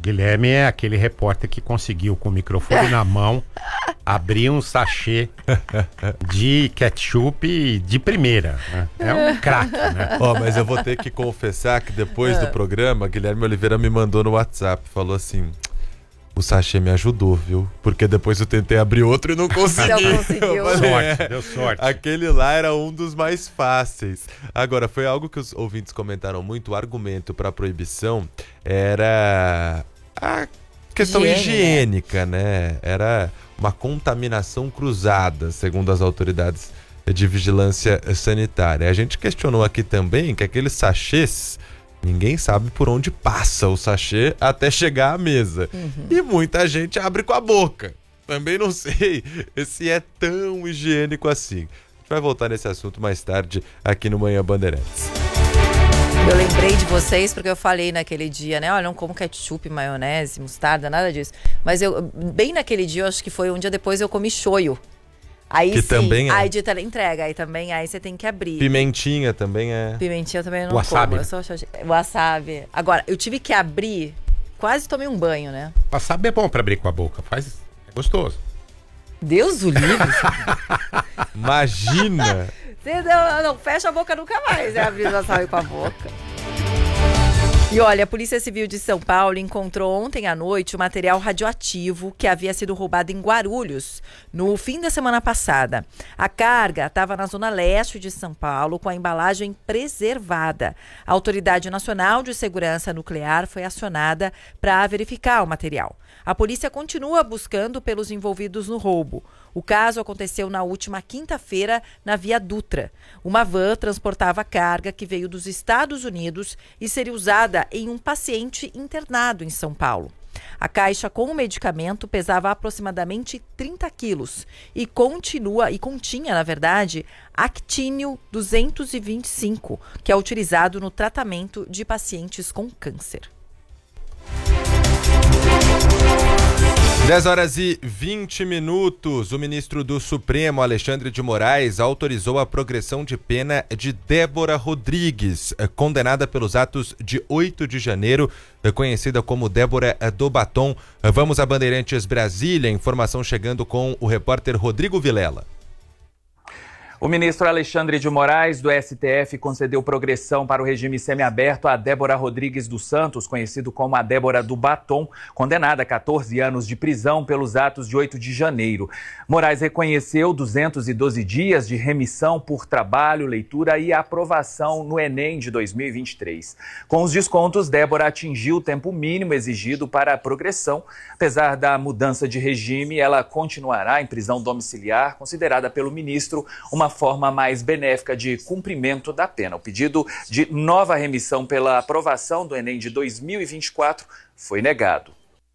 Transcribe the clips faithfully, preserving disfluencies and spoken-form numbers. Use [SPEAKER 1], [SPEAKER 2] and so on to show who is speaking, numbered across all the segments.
[SPEAKER 1] Guilherme é aquele repórter que conseguiu, com o microfone na mão, abrir um sachê de ketchup de primeira, né? É um craque, né?
[SPEAKER 2] Ó, oh, mas eu vou ter que confessar que depois do programa, Guilherme Oliveira me mandou no WhatsApp, falou assim: o sachê me ajudou, viu? Porque depois eu tentei abrir outro e não consegui.
[SPEAKER 3] Não conseguiu.
[SPEAKER 2] Falei,
[SPEAKER 1] Sorte,
[SPEAKER 2] é,
[SPEAKER 1] deu sorte.
[SPEAKER 2] Aquele lá era um dos mais fáceis. Agora, foi algo que os ouvintes comentaram muito. O argumento para a proibição era a questão
[SPEAKER 3] Higiene,
[SPEAKER 2] higiênica, né? Era uma contaminação cruzada, segundo as autoridades de vigilância sanitária. A gente questionou aqui também que aqueles sachês, ninguém sabe por onde passa o sachê até chegar à mesa. Uhum. E muita gente abre com a boca. Também não sei se é tão higiênico assim. A gente vai voltar nesse assunto mais tarde aqui no Manhã Bandeirantes.
[SPEAKER 3] Eu lembrei de vocês porque eu falei naquele dia, né? Olha, não como ketchup, maionese, mostarda, nada disso. Mas eu, bem naquele dia, eu acho que foi um dia depois, eu comi shoyu. Aí
[SPEAKER 2] que
[SPEAKER 3] sim,
[SPEAKER 2] também é.
[SPEAKER 3] aí de tele entrega, aí também, aí você tem que abrir.
[SPEAKER 2] Pimentinha também é.
[SPEAKER 3] Pimentinha eu também não
[SPEAKER 1] wasabi.
[SPEAKER 3] como. Eu sou wasabi. Agora, eu tive que abrir, quase tomei um banho, né?
[SPEAKER 1] Wasabi é bom pra abrir com a boca, faz, é gostoso.
[SPEAKER 3] Deus o livre.
[SPEAKER 2] Imagina!
[SPEAKER 3] Você não, não, fecha a boca nunca mais, né? Abrir wasabi com a boca. E olha, a Polícia Civil de São Paulo encontrou ontem à noite o material radioativo que havia sido roubado em Guarulhos no fim da semana passada. A carga estava na zona leste de São Paulo com a embalagem preservada. A Autoridade Nacional de Segurança Nuclear foi acionada para verificar o material. A polícia continua buscando pelos envolvidos no roubo. O caso aconteceu na última quinta-feira na Via Dutra. Uma van transportava carga que veio dos Estados Unidos e seria usada em um paciente internado em São Paulo. A caixa com o medicamento pesava aproximadamente trinta quilos e continua e continha, na verdade, actínio duzentos e vinte e cinco, que é utilizado no tratamento de pacientes com câncer.
[SPEAKER 2] dez horas e vinte minutos. O ministro do Supremo, Alexandre de Moraes, autorizou a progressão de pena de Débora Rodrigues, condenada pelos atos de oito de janeiro, conhecida como Débora do Batom. Vamos a Bandeirantes Brasília, informação chegando com o repórter Rodrigo Vilela.
[SPEAKER 4] O ministro Alexandre de Moraes, do S T F, concedeu progressão para o regime semiaberto a Débora Rodrigues dos Santos, conhecido como a Débora do Batom, condenada a quatorze anos de prisão pelos atos de oito de janeiro. Moraes reconheceu duzentos e doze dias de remissão por trabalho, leitura e aprovação no Enem de dois mil e vinte e três. Com os descontos, Débora atingiu o tempo mínimo exigido para a progressão. Apesar da mudança de regime, ela continuará em prisão domiciliar, considerada pelo ministro uma forma mais benéfica de cumprimento da pena. O pedido de nova remissão pela aprovação do Enem de dois mil e vinte e quatro foi negado.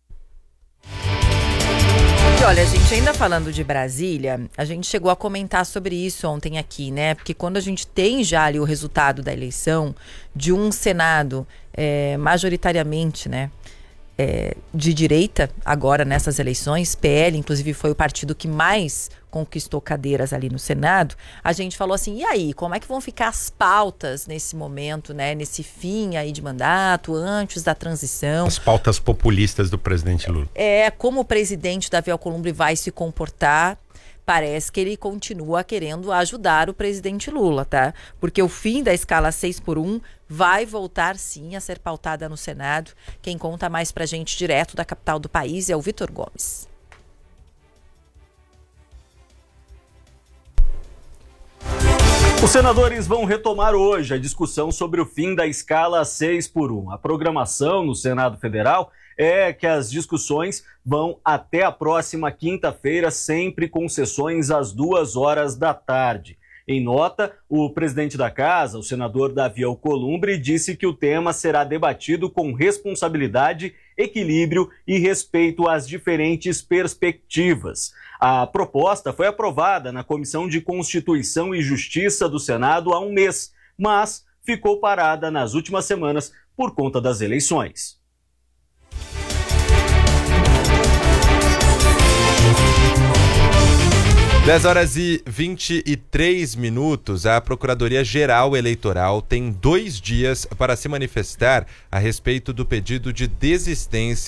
[SPEAKER 3] E olha, gente, ainda falando de Brasília, a gente chegou a comentar sobre isso ontem aqui, né? Porque quando a gente tem já ali o resultado da eleição de um Senado é, majoritariamente, né? É, de direita, agora nessas eleições, P L, inclusive, foi o partido que mais conquistou cadeiras ali no Senado, a gente falou assim, e aí, como é que vão ficar as pautas nesse momento, né, nesse fim aí de mandato, antes da transição?
[SPEAKER 1] As pautas populistas do presidente Lula.
[SPEAKER 3] É, como o presidente Davi Alcolumbre vai se comportar. Parece que ele continua querendo ajudar o presidente Lula, tá? Porque o fim da escala seis por um vai voltar, sim, a ser pautada no Senado. Quem conta mais pra gente direto da capital do país é o Vitor Gomes.
[SPEAKER 5] Os senadores vão retomar hoje a discussão sobre o fim da escala seis por um. A programação no Senado Federal é que as discussões vão até a próxima quinta-feira, sempre com sessões às duas horas da tarde. Em nota, o presidente da casa, o senador Davi Alcolumbre, disse que o tema será debatido com responsabilidade, equilíbrio e respeito às diferentes perspectivas. A proposta foi aprovada na Comissão de Constituição e Justiça do Senado há um mês, mas ficou parada nas últimas semanas por conta das eleições.
[SPEAKER 2] dez horas e vinte e três minutos. A Procuradoria-Geral Eleitoral tem dois dias para se manifestar a respeito do pedido de desistência